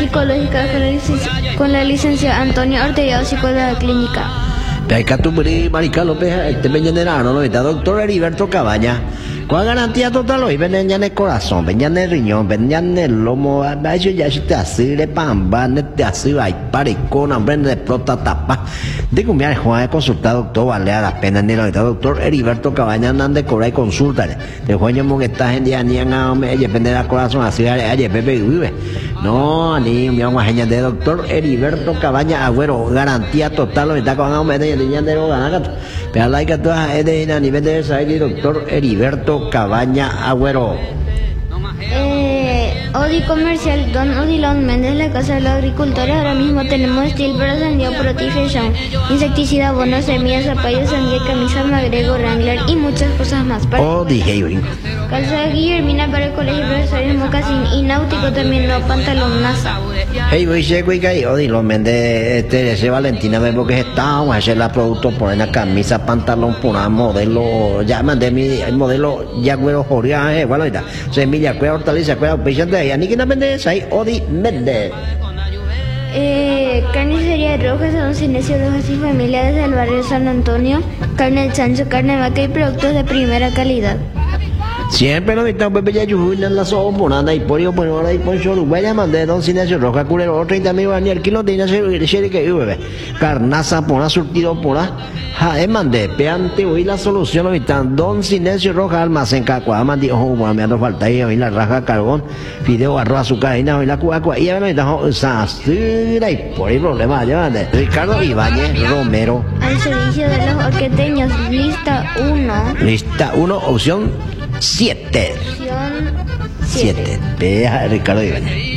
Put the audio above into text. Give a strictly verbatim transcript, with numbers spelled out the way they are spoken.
psicológica con la licencia, con la licenciada Antonia Ortega, psicóloga clínica. Pecatubri, Marica López, este Peñanerano, ¿no? Doctor Heriberto Cabaña. ¿Cuál garantía total hoy? Ven en el corazón, ven en el riñón, ven en el lomo, eso ya se te hace de pamba, te hace ay, paricona, hombre, de prota tapa. De cumplir Juan de consultar, doctor, vale a la pena, ni lo doctor Heriberto Cabaña, andan de cobrar y consulta. De Juan que está en día, ni en me depende del corazón, así, ay, Pepe vive. No, ni mi agua genial de doctor Heriberto Cabaña, agüero, garantía total, está con un medio de niña de lo ganar. Pero la que todas es de a nivel de esa, doctor Heriberto Cabaña Agüero. Eh, Odi Comercial, Don Odilon Méndez, la Casa de los Agricultores. Ahora mismo tenemos Steel para sandía, Protifesion, insecticida, bonos, semillas, zapallo, sandía, camisa, magrego, Wrangler y muchas cosas más. Para Odi Heyring. Calzada Guillermina para el colegio, profesores, mocasín y náutico también, no pantalón, NASA. Hey, voy a decir que Odilon Méndez, este, ese Valentina, vemos que está, vamos a hacer la producto por una camisa, pantalón, por una modelo, ya mandé mi modelo, ya güero, joria, eh, bueno, ahorita, semilla, cueva, hortaliza, cueva, peixante, y a ni que no vendes, ahí, Odi Méndez. Eh, carnicería Rojas, Don Sinesio Rojas y familia desde el barrio San Antonio, carne de chancho, carne de vaca y productos de primera calidad. Siempre nos invitamos Pepe Yayujuy en la sombonada y por ello, bueno, ahora y por eso, vaya mandé Don Sinesio Roja, curero, treinta mil ni el kilo de Ignacio que bebé. Carnaza, pona, surtido, pona. Ja, es mandé, peante, hoy la solución, ahorita, Don Sinesio Roja, almacén, cacua, mandí, ojo, bueno, me ando falta ahí, hoy la raja, carbón, fideo, arroz, azúcar, y hoy la cuacua, y ahorita, sasira, y por el problema, ya mandé. Ricardo Ibáñez Romero. Al servicio de los oqueteños, lista uno. Lista uno, opción siete. Opción siete. Vea Ricardo Ibáñez.